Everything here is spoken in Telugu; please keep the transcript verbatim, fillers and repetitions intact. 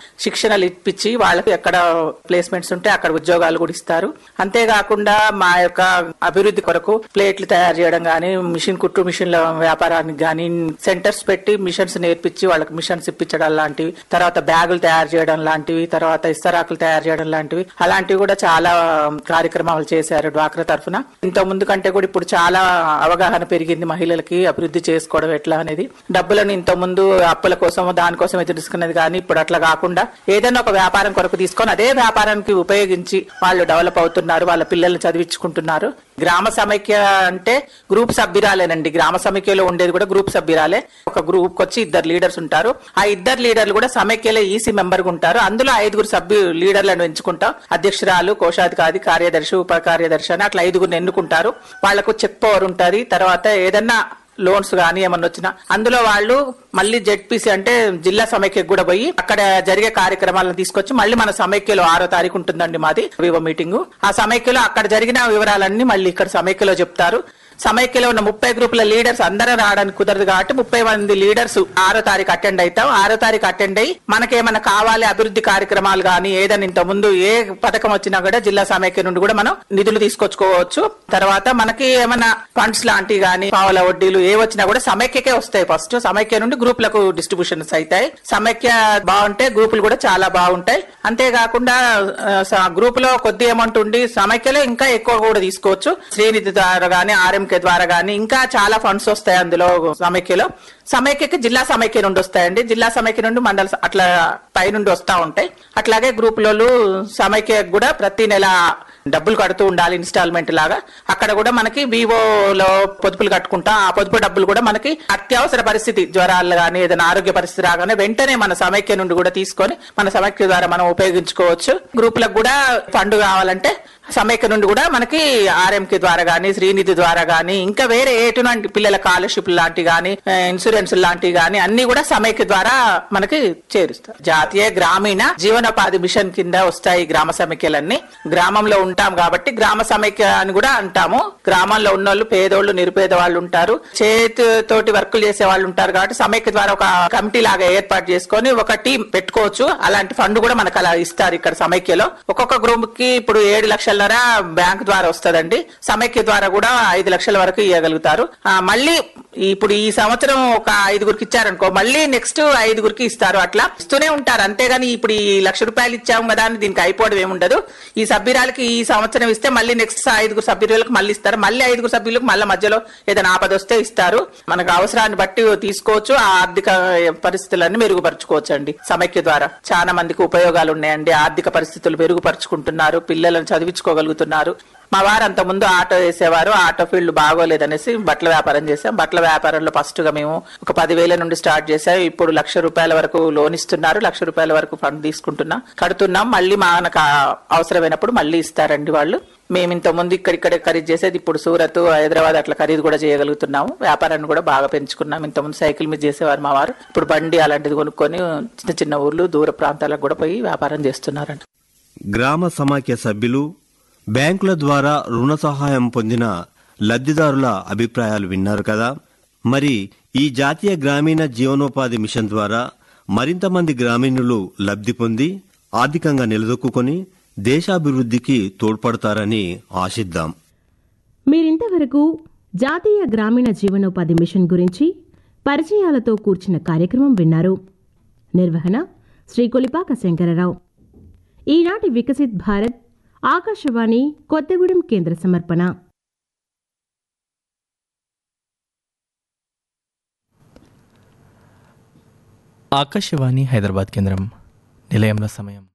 శిక్షణలు ఇప్పించి వాళ్ళకి ఎక్కడ ప్లేస్మెంట్స్ ఉంటే అక్కడ ఉద్యోగాలు కూడా ఇస్తారు. అంతేకాకుండా మా యొక్క అభివృద్ధి కొరకు ప్లేట్లు తయారు చేయడం గానీ, మిషన్ కుట్టు మిషన్ల వ్యాపారానికి గానీ సెంటర్స్ పెట్టి మిషన్స్ నేర్పించి వాళ్ళకి మిషన్స్ ఇప్పించడం లాంటివి, తర్వాత బ్యాగులు తయారు చేయడం లాంటివి, తర్వాత ఇస్తరాకులు తయారు చేయడం లాంటివి, అలాంటివి కూడా చాలా కార్యక్రమాలు చేశారు డ్వాక్రా తరఫున. ఇంత ముందు కంటే కూడా ఇప్పుడు చాలా అవగాహన పెరిగింది మహిళలకి అభివృద్ధి చేసుకోవడం ఎట్లా అనేది. డబ్బులను ఇంత ముందు అప్పుల కోసం దానికోసం అయితే తీసుకునేది కానీ ఇప్పుడు అట్లా కాకుండా ఏదైనా ఒక వ్యాపారం కొరకు తీసుకొని అదే వ్యాపారానికి ఉపయోగించి వాళ్ళు డెవలప్ అవుతున్నారు, వాళ్ళ పిల్లల్ని చదివించుకుంటున్నారు. గ్రామ సమైక్య అంటే గ్రూప్ సభ్యురాలేనండి. గ్రామ సమైక్యలో ఉండేది కూడా గ్రూప్ సభ్యురాలే. ఒక గ్రూప్ వచ్చి ఇద్దరు లీడర్స్ ఉంటారు. ఆ ఇద్దరు లీడర్లు కూడా సమైక్యలో ఈసీ మెంబర్ గా ఉంటారు. అందులో ఐదుగురు సభ్యు లీడర్లను ఎంచుకుంటాం. అధ్యక్షురాలు, కోశాధికారి, కార్యదర్శి, ఉప కార్యదర్శి అని అట్లా ఐదుగురిని ఎన్నుకుంటారు. వాళ్లకు చెక్ పవర్ ఉంటది. తర్వాత ఏదన్నా లోన్స్ గానీ ఏమన్నా వచ్చినా అందులో వాళ్ళు మళ్ళీ జెడ్పీసీ అంటే జిల్లా సమైక్యకు కూడా పోయి అక్కడ జరిగే కార్యక్రమాలను తీసుకొచ్చి మళ్ళీ మన సమైక్యలో ఆరో తారీఖు ఉంటుందండి మాది వివో మీటింగ్. ఆ సమైక్యలో అక్కడ జరిగిన వివరాలన్నీ మళ్ళీ ఇక్కడ సమైక్యలో చెప్తారు. సమైక్యలో ఉన్న ముప్పై గ్రూపుల లీడర్స్ అందరూ రావడానికి కుదరదు కాబట్టి ముప్పై మంది లీడర్స్ ఆరో తారీఖు అటెండ్ అవుతాం. ఆరో తారీఖు అటెండ్ అయ్యి మనకేమైనా కావాలి అభివృద్ధి కార్యక్రమాలు గానీ ఏదైనా ఇంత ముందు ఏ పథకం వచ్చినా కూడా జిల్లా సమైక్య నుండి కూడా మనం నిధులు తీసుకొచ్చుకోవచ్చు. తర్వాత మనకి ఏమైనా ఫండ్స్ లాంటివి గానీ పావుల వడ్డీలు ఏ వచ్చినా కూడా సమైక్యకే వస్తాయి. ఫస్ట్ సమైక్య నుండి గ్రూపులకు డిస్ట్రిబ్యూషన్స్ అవుతాయి. సమైక్య బాగుంటే గ్రూపులు కూడా చాలా బాగుంటాయి. అంతేకాకుండా గ్రూప్ లో కొద్ది అమౌంట్ ఉండి సమైక్యలో ఇంకా ఎక్కువ కూడా తీసుకోవచ్చు. శ్రీనిధి ద్వారా గానీ ఆర్ఎం ద్వారా గానీ ఇంకా చాలా ఫండ్స్ వస్తాయి అందులో సమైక్యలో. సమైక్యకి జిల్లా సమైక్య నుండి వస్తాయండి. జిల్లా సమైక్య నుండి మండల అట్లా పై నుండి వస్తా ఉంటాయి. అట్లాగే గ్రూపులలో సమైక్య కూడా ప్రతి నెల డబ్బులు కడుతూ ఉండాలి ఇన్స్టాల్మెంట్ లాగా. అక్కడ కూడా మనకి వివోలో పొదుపులు కట్టుకుంటాం. ఆ పొదుపు డబ్బులు కూడా మనకి అత్యవసర పరిస్థితి జ్వరాలు గానీ ఏదైనా ఆరోగ్య పరిస్థితి రాగానే వెంటనే మన సమైక్య నుండి కూడా తీసుకొని మన సమైక్య ద్వారా మనం ఉపయోగించుకోవచ్చు. గ్రూపులకు కూడా ఫండ్ కావాలంటే సమైక్య నుండి కూడా మనకి ఆర్ఎంకే ద్వారా గానీ శ్రీనిధి ద్వారా గానీ ఇంకా వేరే ఎటువంటి పిల్లల స్కాలర్షిప్ లాంటివి గానీ ఇన్సూరెన్స్ లాంటివి గానీ అన్ని కూడా సమైక్య ద్వారా మనకి చేరుస్తారు. జాతీయ గ్రామీణ జీవనోపాధి మిషన్ కింద వస్తాయి గ్రామ సమైక్యలన్నీ. గ్రామంలో ఉంటాం కాబట్టి గ్రామ సమైక్య అని కూడా అంటాము. గ్రామంలో ఉన్న వాళ్ళు పేదోళ్ళు, నిరుపేద వాళ్ళు ఉంటారు, చేతితోటి వర్కులు చేసే వాళ్ళు ఉంటారు. కాబట్టి సమైక్య ద్వారా ఒక కమిటీ లాగా ఏర్పాటు చేసుకొని ఒక టీం పెట్టుకోవచ్చు. అలాంటి ఫండ్ కూడా మనకు అలా ఇస్తారు ఇక్కడ సమైక్యలో. ఒక్కొక్క గ్రూప్ కి ఇప్పుడు ఏడు లక్షల బ్యాంక్ ద్వారా వస్తుందండి. సమైక్య ద్వారా కూడా ఐదు లక్షల వరకు ఇవ్వగలుగుతారు. మళ్ళీ ఇప్పుడు ఈ సంవత్సరం ఒక ఐదుగురికి ఇచ్చారనుకో మళ్ళీ నెక్స్ట్ ఐదుగురికి ఇస్తారు. అట్లా ఇస్తూనే ఉంటారు. అంతేగాని ఇప్పుడు ఈ లక్ష రూపాయలు ఇచ్చాము కదా అని దీనికి అయిపోవడం ఏముండదు. ఈ సభ్యురాలకి ఈ సంవత్సరం ఇస్తే మళ్ళీ నెక్స్ట్ ఐదుగురు సభ్యులకు మళ్ళీ ఇస్తారు. మళ్ళీ ఐదుగురు సభ్యులకు మళ్ళీ మధ్యలో ఏదైనా ఆపద వస్తే ఇస్తారు. మనకు అవసరాన్ని బట్టి తీసుకోవచ్చు. ఆ ఆర్థిక పరిస్థితులన్నీ మెరుగుపరచుకోవచ్చు అండి. సమైక్య ద్వారా చాలా మందికి ఉపయోగాలు ఉన్నాయండి. ఆర్థిక పరిస్థితులు మెరుగుపరుచుకుంటున్నారు, పిల్లలను చదివించుకోగలుగుతున్నారు. మా వారు అంత ముందు ఆటో వేసేవారు. ఆటో ఫీల్డ్ బాగోలేదనేసి బట్టల వ్యాపారం చేసాం. బట్టల వ్యాపారంలో ఫస్ట్ గా మేము ఒక పదివేల నుండి స్టార్ట్ చేసాం. ఇప్పుడు లక్ష రూపాయల వరకు లోన్ ఇస్తున్నారు. లక్ష రూపాయల వరకు ఫండ్ తీసుకుంటున్నాం, కడుతున్నాం. మళ్ళీ మనకు అవసరమైనప్పుడు మళ్ళీ ఇస్తారండి వాళ్ళు. మేము ఇంత ముందు ఇక్కడిక్కడే ఖరీదు చేసేది ఇప్పుడు సూరత్, హైదరాబాద్ అట్లా ఖరీదు కూడా చేయగలుగుతున్నాము. వ్యాపారాన్ని కూడా బాగా పెంచుకున్నాం. ఇంత ముందు సైకిల్ మీద చేసేవారు మా వారు. ఇప్పుడు బండి అలాంటిది కొనుక్కొని చిన్న చిన్న ఊర్లు, దూర ప్రాంతాలకు కూడా పోయి వ్యాపారం చేస్తున్నారండి. గ్రామ సమాఖ్య సభ్యులు బ్యాంకుల ద్వారా రుణ సహాయం పొందిన లబ్ధిదారుల అభిప్రాయాలు విన్నారు కదా. మరి ఈ జాతీయ గ్రామీణ జీవనోపాధి మిషన్ ద్వారా మరింత మంది గ్రామీణులు లబ్ధి పొంది ఆర్థికంగా నిలదొక్కుని దేశాభివృద్ధికి తోడ్పడతారని ఆశిద్దాం. మీరింతవరకు జాతీయ గ్రామీణ జీవనోపాధి మిషన్ గురించి పరిచయాలతో కూర్చిన కార్యక్రమం విన్నారు. నిర్వహణ శ్రీ కొలిపాక శంకరరావు. ఈనాటి వికసిత్ భారత్ ఆకాశవాణి కొత్తగూడెం కేంద్ర సమర్పణ. ఆకాశవాణి హైదరాబాద్ కేంద్రం. నిలయంలో సమయం